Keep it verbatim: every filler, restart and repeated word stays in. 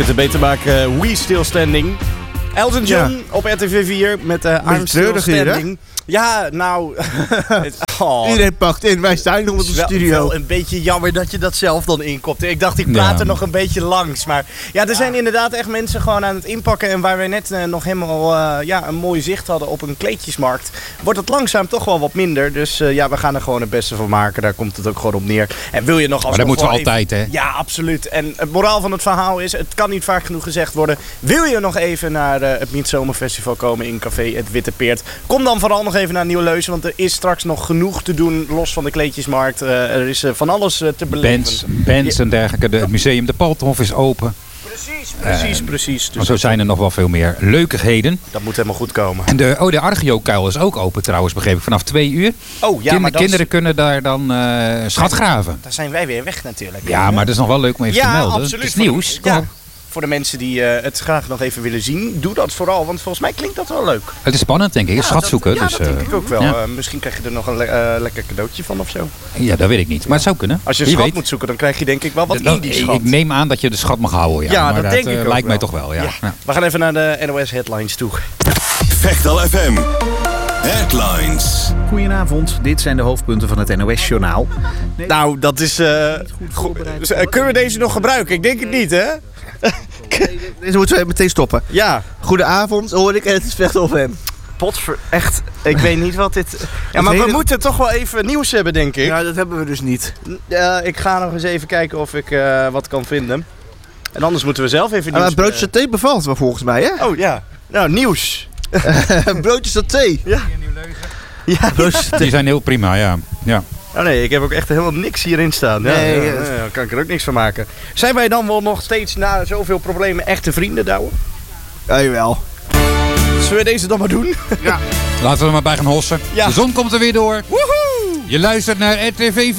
kunt het beter maken. We Still Standing. Elton John ja. op R T V vier met uh, I'm Still Standing. Hier, ja, nou... het, oh. Iedereen pakt in, wij staan nog met de studio. Het is wel een beetje jammer dat je dat zelf dan inkopt. Ik dacht, ik praat ja. er nog een beetje langs. Maar ja, er zijn inderdaad echt mensen gewoon aan het inpakken. En waar we net uh, nog helemaal uh, ja, een mooi zicht hadden op een kleedjesmarkt, wordt het langzaam toch wel wat minder. Dus uh, ja, we gaan er gewoon het beste van maken. Daar komt het ook gewoon op neer. En wil je nog als maar dat moeten we even... altijd, hè? Ja, absoluut. En het moraal van het verhaal is, het kan niet vaak genoeg gezegd worden. Wil je nog even naar uh, het Midzomerfestival komen in Café Het Witte Peert? Kom dan vooral nog even naar Nieuw-Leusen, want er is straks nog genoeg te doen, los van de kleedjesmarkt. Uh, er is uh, van alles uh, te beleven. Bands, bands en dergelijke. De, het museum De Palthof is open. Precies, precies, uh, precies. Dus maar zo zijn er nog wel veel meer leukigheden. Dat moet helemaal goed komen. En de, oh, de Argio-kuil is ook open trouwens, begreep ik, vanaf twee uur. Oh, ja, Kinder, maar kinderen is... kunnen daar dan uh, schat graven. Daar zijn wij weer weg natuurlijk. Ja, maar dat is nog wel leuk om even ja, te melden. Absoluut. Het is nieuws. Voor de, ja, voor de mensen die uh, het graag nog even willen zien, doe dat vooral. Want volgens mij klinkt dat wel leuk. Het is spannend, denk ik. Ja, schat dat, zoeken. Ja, dus, dat denk uh, ik ook wel. Ja. Uh, misschien krijg je er nog een le uh, lekker cadeautje van of zo. Ja, dat weet ik niet. Maar het zou kunnen. Als je een Wie schat weet. moet zoeken, dan krijg je denk ik wel wat dat, in die schat. Ik neem aan dat je de schat mag houden. Ja, ja maar dat, dat denk uh, ik ook lijkt wel. mij toch wel. Ja. Ja. Ja. We gaan even naar de N O S Headlines toe. Vechtal F M. Headlines. Goedenavond, dit zijn de hoofdpunten van het N O S-journaal. Nee, nou, dat is... Uh, go- kunnen we deze nog gebruiken? Ik denk het niet, hè? Deze moeten we meteen stoppen. Ja. Goedenavond, hoor ik en het is Vechtal F M. Potver, echt. Ik weet niet wat dit... Ja, maar hele... we moeten toch wel even nieuws hebben, denk ik. Ja, dat hebben we dus niet. Uh, ik ga nog eens even kijken of ik uh, wat kan vinden. En anders moeten we zelf even nieuws... Maar broodje saté bevalt wel volgens mij, hè? Oh, ja. Nou, nieuws. Broodje saté. Ja. Ja, broodjes saté. Die zijn heel prima, ja. ja. Oh nee, ik heb ook echt helemaal niks hierin staan. Ja, nee, ja, ja. ja, daar kan ik er ook niks van maken. Zijn wij dan wel nog steeds na zoveel problemen echte vrienden, Douwe? Ja, jawel. Zullen we deze dan maar doen? Ja. Laten we er maar bij gaan hossen. Ja. De zon komt er weer door. Woehoe! Je luistert naar R T V vier.